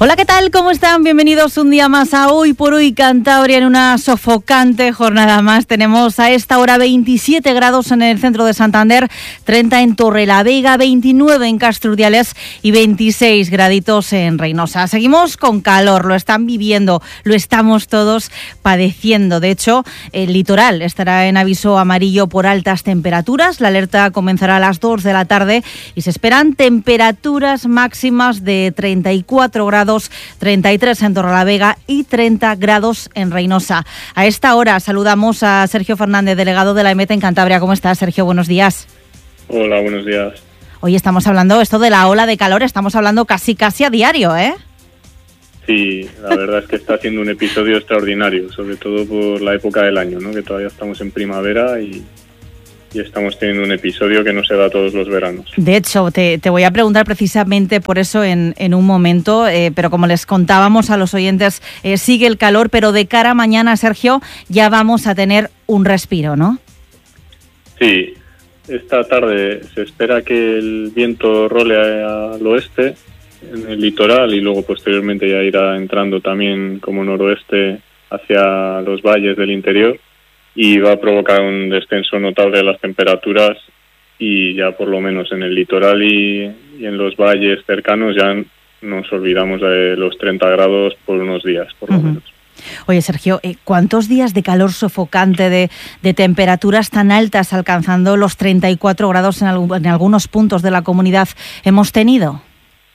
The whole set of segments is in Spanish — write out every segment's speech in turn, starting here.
Hola, ¿qué tal? ¿Cómo están? Bienvenidos un día más a Hoy por Hoy Cantabria en una sofocante jornada más. Tenemos a esta hora 27 grados en el centro de Santander, 30 en Torrelavega, 29 en Castrudiales y 26 graditos en Reinosa. Seguimos con calor, lo están viviendo, lo estamos todos padeciendo. De hecho, el litoral estará en aviso amarillo por altas temperaturas. La alerta comenzará a las 2 de la tarde y se esperan temperaturas máximas de 34 grados, 33 en Torrelavega y 30 grados en Reinosa. A esta hora saludamos a Sergio Fernández, delegado de la EMET en Cantabria. ¿Cómo estás, Sergio? Buenos días. Hola, buenos días. Hoy estamos hablando esto de la ola de calor, estamos hablando casi a diario, ¿eh? Sí, la verdad es que está siendo un episodio extraordinario, sobre todo por la época del año, ¿no? Que todavía estamos en primavera y estamos teniendo un episodio que no se da todos los veranos. De hecho, te voy a preguntar precisamente por eso en un momento, pero como les contábamos a los oyentes, sigue el calor, pero de cara a mañana, Sergio, ya vamos a tener un respiro, ¿no? Sí, esta tarde se espera que el viento role al oeste en el litoral y luego posteriormente ya irá entrando también como noroeste hacia los valles del interior, y va a provocar un descenso notable de las temperaturas, y ya por lo menos en el litoral y en los valles cercanos ya nos olvidamos de los 30 grados por unos días, por lo menos. Oye, Sergio, ¿cuántos días de calor sofocante, de temperaturas tan altas alcanzando los 34 grados en algunos puntos de la comunidad hemos tenido?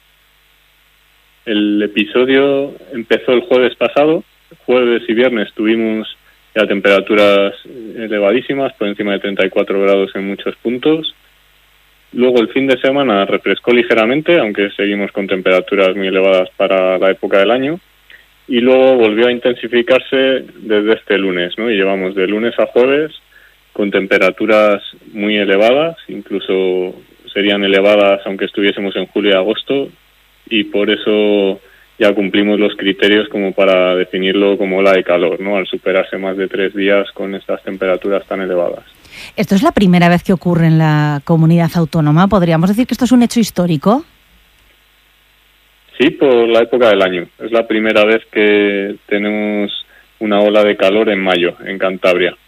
El episodio empezó el jueves pasado. Jueves y viernes tuvimos ya temperaturas elevadísimas, por encima de 34 grados en muchos puntos. Luego el fin de semana refrescó ligeramente, aunque seguimos con temperaturas muy elevadas para la época del año. Y luego volvió a intensificarse desde este lunes, ¿no? Y llevamos de lunes a jueves con temperaturas muy elevadas, incluso serían elevadas aunque estuviésemos en julio y agosto, y por eso ya cumplimos los criterios como para definirlo como ola de calor, ¿no? Al superarse más de 3 días con estas temperaturas tan elevadas. ¿Esto es la primera vez que ocurre en la comunidad autónoma? ¿Podríamos decir que esto es un hecho histórico? Sí, por la época del año. Es la primera vez que tenemos una ola de calor en mayo, en Cantabria.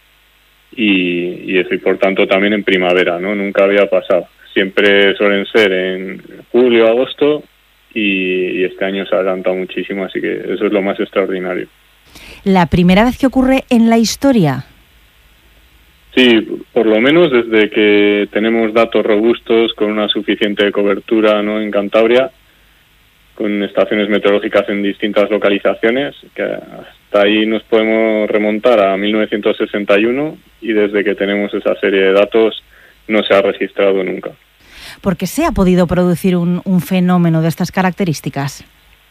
Y eso, y por tanto también en primavera, ¿no? Nunca había pasado. Siempre suelen ser en julio, agosto, y este año se ha adelantado muchísimo, así que eso es lo más extraordinario. ¿La primera vez que ocurre en la historia? Sí, por lo menos desde que tenemos datos robustos con una suficiente cobertura, ¿no? En Cantabria, con estaciones meteorológicas en distintas localizaciones, que hasta ahí nos podemos remontar a 1961, y desde que tenemos esa serie de datos no se ha registrado nunca. ¿Por qué se ha podido producir un fenómeno de estas características?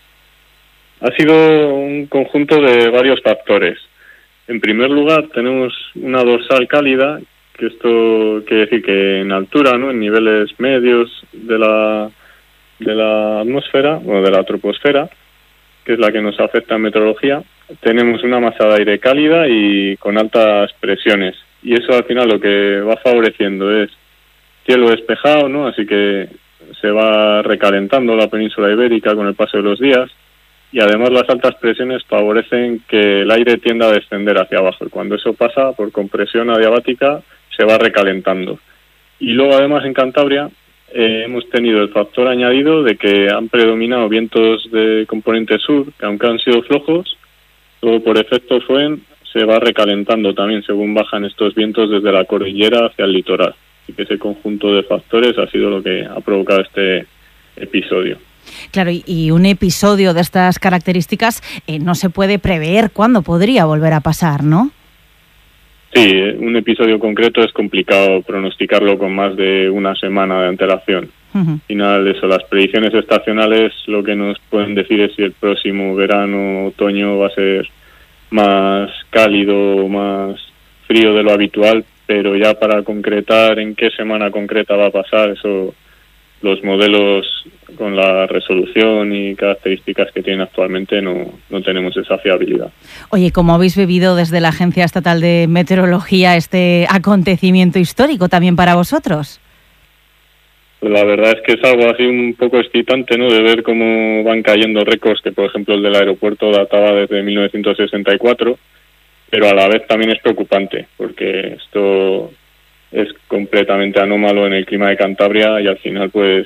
Ha sido un conjunto de varios factores. En primer lugar, tenemos una dorsal cálida, que esto quiere decir que en altura, ¿no? En niveles medios de la atmósfera, o de la troposfera, que es la que nos afecta en meteorología, tenemos una masa de aire cálida y con altas presiones. Y eso al final lo que va favoreciendo es cielo despejado, ¿no? Así que se va recalentando la península ibérica con el paso de los días, y además las altas presiones favorecen que el aire tienda a descender hacia abajo, y cuando eso pasa por compresión adiabática se va recalentando. Y luego además en Cantabria hemos tenido el factor añadido de que han predominado vientos de componente sur, que aunque han sido flojos, luego por efecto FOEN se va recalentando también según bajan estos vientos desde la cordillera hacia el litoral. Y que ese conjunto de factores ha sido lo que ha provocado este episodio. Claro, y un episodio de estas características no se puede prever cuándo podría volver a pasar, ¿no? Sí, un episodio concreto es complicado pronosticarlo con más de una semana de antelación. Al final, eso, las predicciones estacionales lo que nos pueden decir es si el próximo verano, otoño va a ser más cálido, más frío de lo habitual, pero ya para concretar en qué semana concreta va a pasar, eso los modelos con la resolución y características que tienen actualmente no tenemos esa fiabilidad. Oye, ¿cómo habéis vivido desde la Agencia Estatal de Meteorología este acontecimiento histórico también para vosotros? pues la verdad es que es algo así un poco excitante, ¿no? De ver cómo van cayendo récords, que por ejemplo el del aeropuerto databa desde 1964, pero a la vez también es preocupante, porque esto es completamente anómalo en el clima de Cantabria y al final pues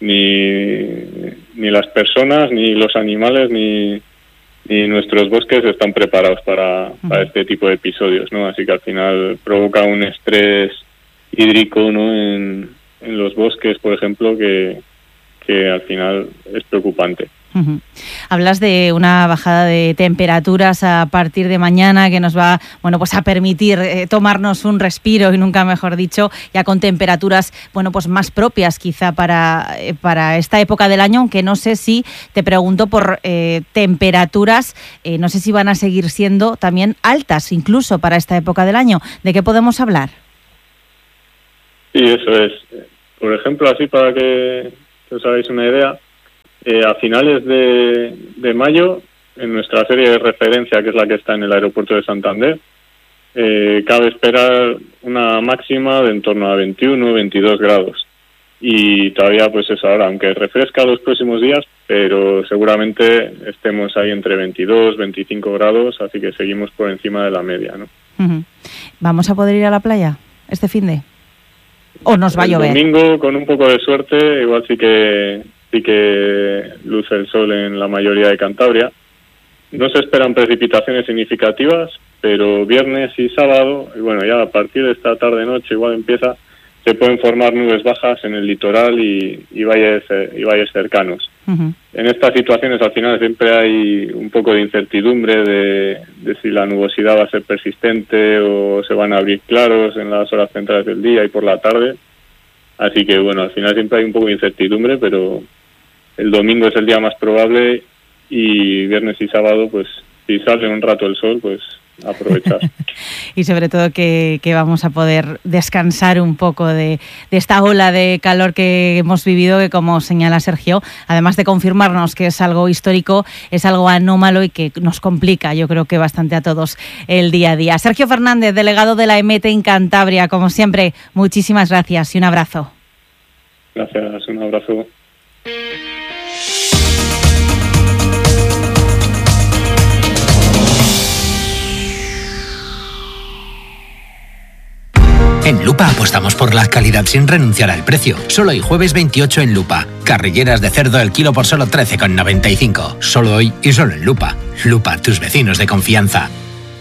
ni las personas, ni los animales, ni nuestros bosques están preparados para este tipo de episodios, ¿no? Así que al final provoca un estrés hídrico, ¿no? En los bosques, por ejemplo, que al final es preocupante. Hablas de una bajada de temperaturas a partir de mañana que nos va, bueno, pues a permitir tomarnos un respiro, y nunca mejor dicho, ya con temperaturas, bueno, pues más propias quizá para esta época del año, aunque no sé si, te pregunto por temperaturas, no sé si van a seguir siendo también altas incluso para esta época del año. ¿De qué podemos hablar? Sí, eso es. Por ejemplo, así para que os hagáis una idea, a finales de mayo, en nuestra serie de referencia, que es la que está en el aeropuerto de Santander, cabe esperar una máxima de en torno a 21, 22 grados. Y todavía, pues eso ahora, aunque refresca los próximos días, pero seguramente estemos ahí entre 22, 25 grados, así que seguimos por encima de la media, ¿no? ¿Vamos a poder ir a la playa este finde? ¿O nos va a llover? El domingo, con un poco de suerte, igual sí que luce el sol en la mayoría de Cantabria. No se esperan precipitaciones significativas, pero viernes y sábado, y bueno, ya a partir de esta tarde-noche igual se pueden formar nubes bajas en el litoral y valles cercanos. En estas situaciones al final siempre hay un poco de incertidumbre de si la nubosidad va a ser persistente o se van a abrir claros en las horas centrales del día y por la tarde. Así que bueno, al final siempre hay un poco de incertidumbre, pero el domingo es el día más probable y viernes y sábado, pues si sale un rato el sol, pues aprovechar. Y sobre todo que vamos a poder descansar un poco de esta ola de calor que hemos vivido, que como señala Sergio, además de confirmarnos que es algo histórico, es algo anómalo y que nos complica, yo creo que bastante a todos el día a día. Sergio Fernández, delegado de la EMET en Cantabria, como siempre, muchísimas gracias y un abrazo. Gracias, un abrazo. En Lupa apostamos por la calidad sin renunciar al precio. Solo hoy jueves 28 en Lupa. Carrilleras de cerdo el kilo por solo 13,95. Solo hoy y solo en Lupa. Lupa, tus vecinos de confianza.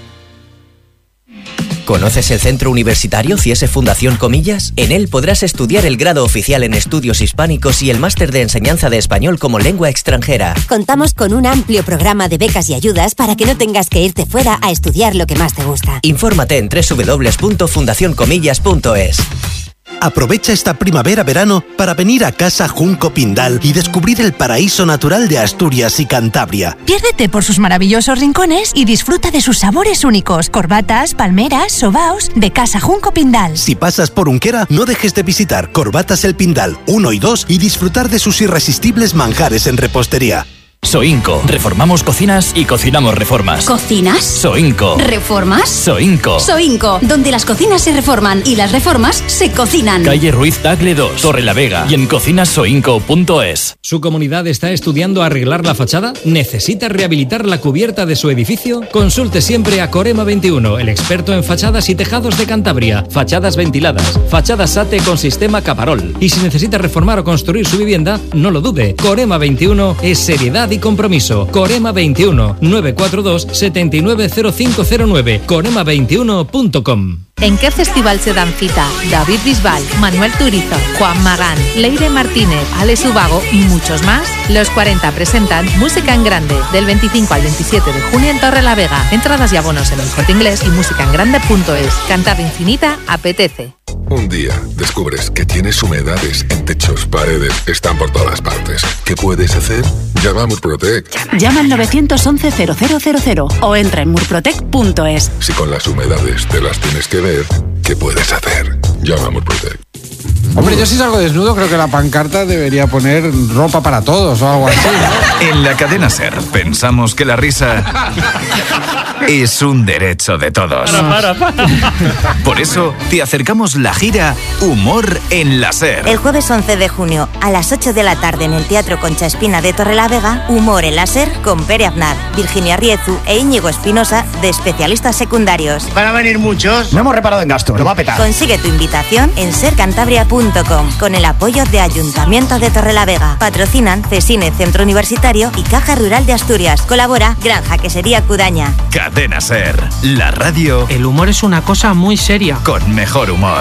¿Conoces el Centro Universitario CIESE Fundación Comillas? En él podrás estudiar el grado oficial en estudios hispánicos y el máster de enseñanza de español como lengua extranjera. Contamos con un amplio programa de becas y ayudas para que no tengas que irte fuera a estudiar lo que más te gusta. Infórmate en www.fundacioncomillas.es. Aprovecha esta primavera-verano para venir a Casa Junco Pindal y descubrir el paraíso natural de Asturias y Cantabria. Piérdete por sus maravillosos rincones y disfruta de sus sabores únicos. Corbatas, palmeras, sobaos de Casa Junco Pindal. Si pasas por Unquera, no dejes de visitar Corbatas El Pindal 1 y 2 y disfrutar de sus irresistibles manjares en repostería. Soinco. Reformamos cocinas y cocinamos reformas. ¿Cocinas? Soinco. ¿Reformas? Soinco. Soinco, donde las cocinas se reforman y las reformas se cocinan. Calle Ruiz Tagle 2, Torrelavega y en cocinasoinco.es. ¿Su comunidad está estudiando arreglar la fachada? ¿Necesita rehabilitar la cubierta de su edificio? Consulte siempre a Corema 21, el experto en fachadas y tejados de Cantabria. Fachadas ventiladas, fachadas SATE con sistema Caparol. Y si necesita reformar o construir su vivienda, no lo dude. Corema 21 es seriedad y compromiso. Corema 21 942 790509 corema21.com. ¿En qué festival se dan cita David Bisbal, Manuel Turizo, Juan Magán, Leire Martínez, Alex Ubago y muchos más? Los 40 presentan Música en Grande del 25 al 27 de junio en Torrelavega. Entradas y abonos en el Corte Inglés y musicaengrande.es. Cantada infinita apetece. Un día descubres que tienes humedades en techos, paredes, están por todas partes. ¿Qué puedes hacer? Llama a Murprotec. Llama al 911 0000 o entra en murprotec.es. Si con las humedades te las tienes que ver, ¿qué puedes hacer? Llama a Murprotec. Hombre, yo si salgo desnudo creo que la pancarta debería poner ropa para todos o algo así, ¿no? En la cadena SER pensamos que la risa es un derecho de todos. Para. Por eso te acercamos la gira Humor en la SER. El jueves 11 de junio a las 8 de la tarde en el Teatro Concha Espina de Torrelavega, Humor en la SER con Pere Aznar, Virginia Riezu e Íñigo Espinosa de especialistas secundarios. Van a venir muchos. No hemos reparado en gasto, lo va a petar. Consigue tu invitación en sercantabria.com con el apoyo de Ayuntamiento de Torrelavega. Patrocinan Cesine Centro Universitario y Caja Rural de Asturias. Colabora Granja Quesería Cudaña. Cadena SER, la radio. El humor es una cosa muy seria. Con mejor humor.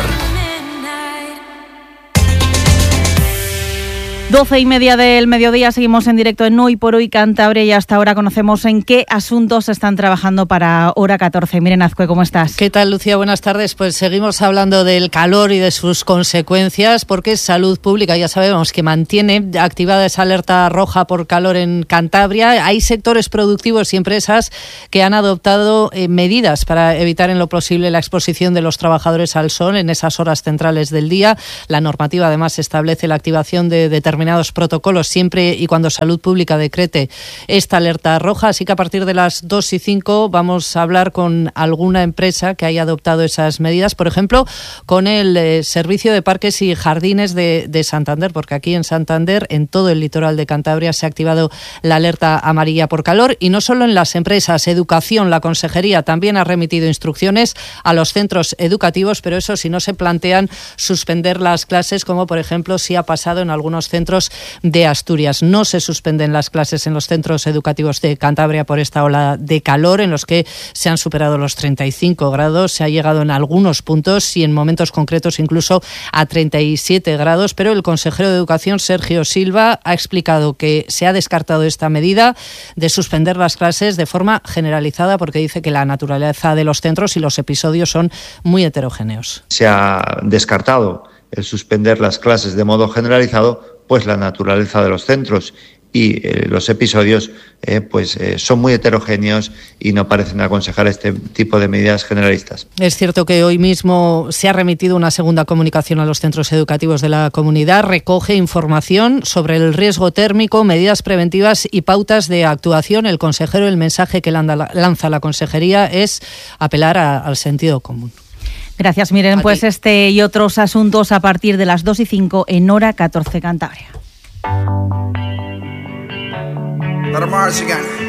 12:30 del mediodía, seguimos en directo en Hoy por Hoy Cantabria y hasta ahora conocemos en qué asuntos están trabajando para hora 14. Miren, Azcue, ¿cómo estás? ¿Qué tal, Lucía? Buenas tardes. Pues seguimos hablando del calor y de sus consecuencias, porque Salud Pública, ya sabemos, que mantiene activada esa alerta roja por calor en Cantabria. Hay sectores productivos y empresas que han adoptado medidas para evitar en lo posible la exposición de los trabajadores al sol en esas horas centrales del día. La normativa, además, establece la activación de determinados protocolos siempre y cuando Salud Pública decrete esta alerta roja, así que a partir de las 2:05 vamos a hablar con alguna empresa que haya adoptado esas medidas, por ejemplo, con el Servicio de Parques y Jardines de Santander, porque aquí en Santander, en todo el litoral de Cantabria, se ha activado la alerta amarilla por calor, y no solo en las empresas. Educación, la Consejería también ha remitido instrucciones a los centros educativos, pero eso si no se plantean suspender las clases, como por ejemplo si ha pasado en algunos centros de Asturias. No se suspenden las clases en los centros educativos de Cantabria por esta ola de calor, en los que se han superado los 35 grados, se ha llegado en algunos puntos y en momentos concretos incluso a 37 grados, pero el consejero de Educación, Sergio Silva, ha explicado que se ha descartado esta medida de suspender las clases de forma generalizada, porque dice que la naturaleza de los centros y los episodios son muy heterogéneos. Se ha descartado el suspender las clases de modo generalizado, pues la naturaleza de los centros y los episodios son muy heterogéneos y no parecen aconsejar este tipo de medidas generalistas. Es cierto que hoy mismo se ha remitido una segunda comunicación a los centros educativos de la comunidad. Recoge información sobre el riesgo térmico, medidas preventivas y pautas de actuación. El consejero, el mensaje que lanza la Consejería es apelar al sentido común. Gracias, Miren. Pues este y otros asuntos a partir de las 2:05 en hora 14 Cantabria.